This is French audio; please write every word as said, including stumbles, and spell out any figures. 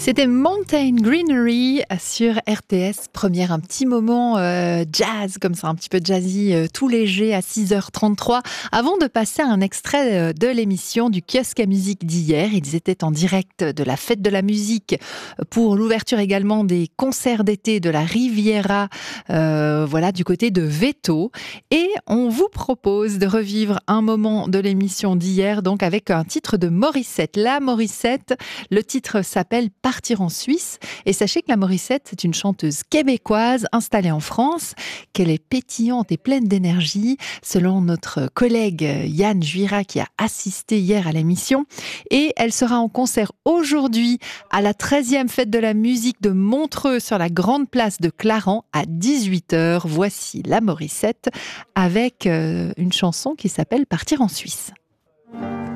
C'était Mountain Greenery sur R T S. Première, un petit moment euh, jazz, comme ça, un petit peu jazzy, euh, tout léger à six heures trente-trois. Avant de passer à un extrait euh, de l'émission du kiosque à musique d'hier, ils étaient en direct de la fête de la musique pour l'ouverture également des concerts d'été de la Riviera, euh, voilà, du côté de Veto. Et on vous propose de revivre un moment de l'émission d'hier, donc avec un titre de Morissette. La Morissette, le titre s'appelle Partir en Suisse. Et sachez que la Morissette, c'est une chanteuse québécoise installée en France, qu'elle est pétillante et pleine d'énergie, selon notre collègue Yann Juira qui a assisté hier à l'émission. Et elle sera en concert aujourd'hui à la treizième fête de la musique de Montreux sur la grande place de Clarens à dix-huit heures. Voici la Morissette avec euh, une chanson qui s'appelle Partir en Suisse.